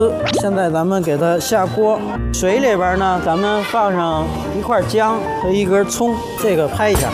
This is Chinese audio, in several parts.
现在咱们给它下锅，水里边呢，咱们放上一块姜和一根葱，这个拍一下。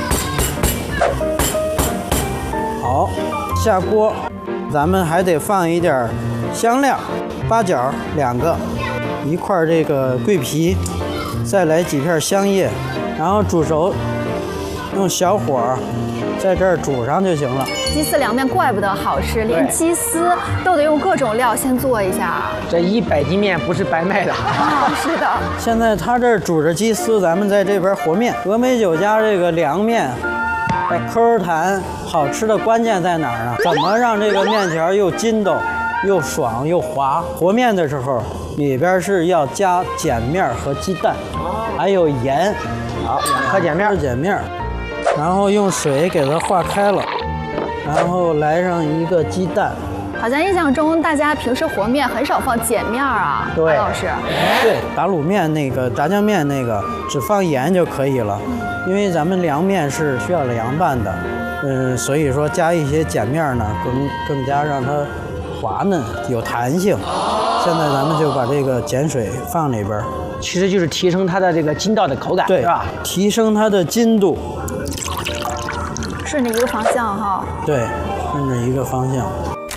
好，下锅，咱们还得放一点香料，八角2个，一块这个桂皮，再来几片香叶，然后煮熟，用小火在这儿煮上就行了。 鸡丝凉面怪不得好吃，连鸡丝都得用各种料先做一下。 这100斤面不是白卖的。 啊，是的。 现在它这儿煮着鸡丝，咱们在这边和面。峨眉酒家这个凉面，口弹好吃的关键在哪儿呢？怎么让这个面条又筋道、又爽又滑？和面的时候，里边是要加碱面和鸡蛋，还有盐。 好，2颗碱面， 碱面，然后用水给它化开了，然后来上一个鸡蛋。 好像印象中大家平时和面很少放碱面啊， 对， 老师。 对，打卤面那个炸酱面那个只放盐就可以了，因为咱们凉面是需要凉拌的，所以说加一些碱面呢，更加让它滑嫩有弹性。现在咱们就把这个碱水放里边， 其实就是提升它的这个筋道的口感， 对， 是吧？ 提升它的筋度。 顺着一个方向哈。 对，顺着一个方向。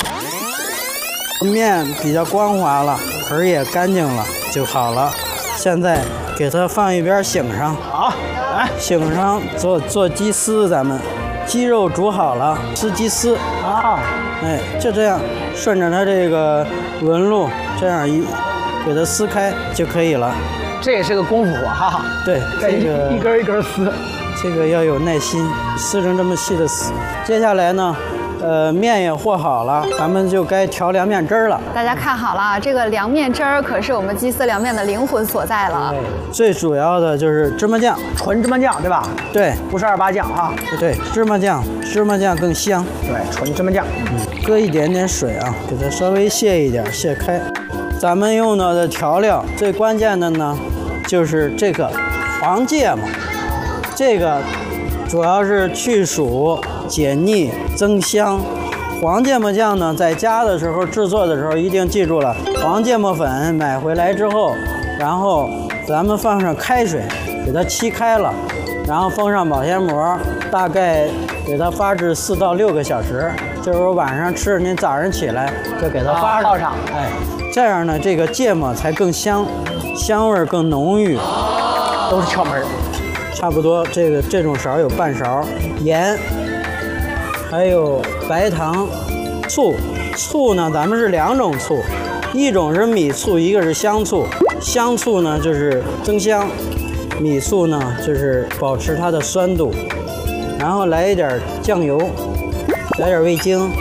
面比较光滑了，盆也干净了就好了。现在给它放一边醒上。 好，来醒上做鸡丝，咱们鸡肉煮好了，吃鸡丝。 啊， 哎，就这样顺着它这个纹路，这样给它撕开就可以了。 这也是个功夫活哈。 对，这个一根一根撕， 这个要有耐心，撕成这么细的丝。接下来呢，面也和好了，咱们就该调凉面汁儿了。 大家看好了，这个凉面汁儿可是我们鸡丝凉面的灵魂所在了。 最主要的就是芝麻酱， 纯芝麻酱，对吧？ 对， 不是28酱哈。 对，芝麻酱更香。 对，纯芝麻酱。 搁一点点水啊，给它稍微卸一点，卸开。咱们用到的调料最关键的呢，就是这个黄芥末，这个主要是去暑、解腻、增香。黄芥末酱呢，在家的时候制作的时候一定记住了，黄芥末粉买回来之后，然后咱们放上开水，给它沏开了，然后封上保鲜膜，大概给它发至4到6个小时。就是说晚上吃，您早上起来就给它发泡上， 哎，这样呢，这个芥末才更香，香味更浓郁， 都是窍门。 差不多这种勺有半勺盐，还有白糖、醋。醋呢，咱们是2种醋，一种是米醋，一个是香醋。香醋呢就是增香，米醋呢就是保持它的酸度。然后来一点酱油，来点味精、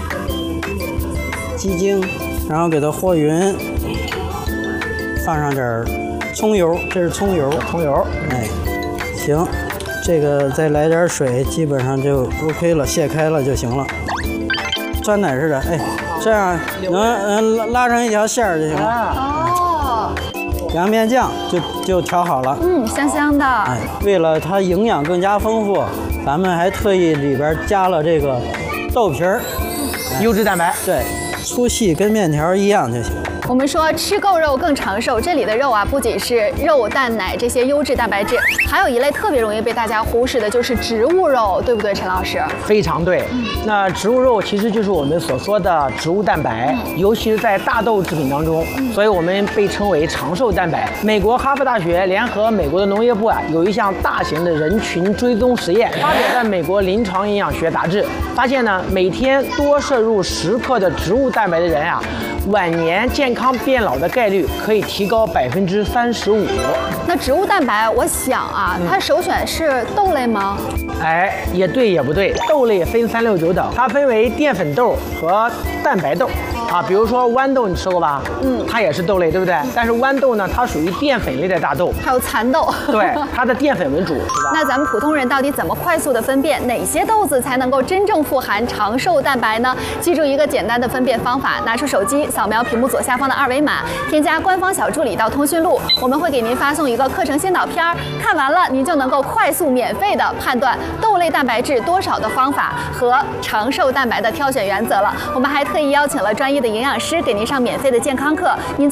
鸡精，然后给它和匀，放上点葱油，这是葱油，哎，行，这个再来点水，基本上就 OK 了，卸开了就行了。酸奶似的，哎，这样能拉成一条线儿就行了。 哦， 凉面酱就调好了， 香香的。 哎，为了它营养更加丰富，咱们还特意里边加了这个豆皮儿， 优质蛋白。 对，粗细跟面条一样就行。 我们说吃够肉更长寿，这里的肉啊，不仅是肉、蛋、奶这些优质蛋白质，还有一类特别容易被大家忽视的，就是植物肉，对不对，陈老师？ 非常对。那植物肉其实就是我们所说的植物蛋白，尤其是在大豆制品当中，所以我们被称为长寿蛋白。美国哈佛大学联合美国的农业部啊，有一项大型的人群追踪实验，发表在美国临床营养学杂志，发现呢，每天多摄入10克的植物蛋白的人啊，晚年健康变老的概率可以提高35%。 那植物蛋白，我想啊，它首选是豆类吗？ 哎，也对也不对，豆类分3、6、9等，它分为淀粉豆和蛋白豆。啊，比如说豌豆，你吃过吧？它也是豆类，对不对？但是豌豆呢，它属于淀粉类的大豆。 还有蚕豆。 对，它的淀粉为主，是吧？ 那咱们普通人到底怎么快速的分辨哪些豆子才能够真正富含长寿蛋白呢？记住一个简单的分辨方法，拿出手机，扫描屏幕左下方的2维码，添加官方小助理到通讯录，我们会给您发送一个课程先导片，看完了您就能够快速免费的判断豆类蛋白质多少的方法和长寿蛋白的挑选原则了。我们还特意邀请了专业的营养师给您上免费的健康课，您